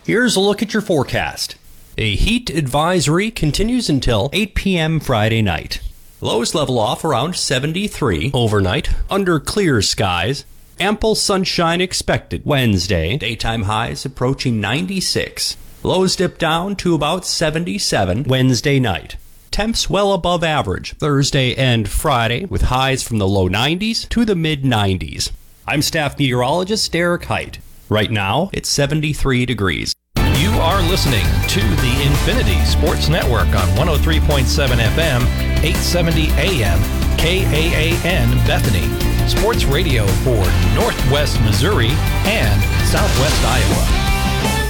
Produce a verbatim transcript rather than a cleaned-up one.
Here's a look at your forecast. A heat advisory continues until eight p.m. Friday night. Lows level off around seventy-three overnight under clear skies. Ample sunshine expected Wednesday. Daytime highs approaching ninety-six. Lows dip down to about seventy-seven Wednesday night. Temps well above average Thursday and Friday with highs from the low nineties to the mid nineties. I'm staff meteorologist Derek Height. Right now, it's seventy-three degrees. You are listening to the Infinity Sports Network on one oh three point seven F M, eight seventy A M, K A A N Bethany. Sports radio for Northwest Missouri and Southwest Iowa.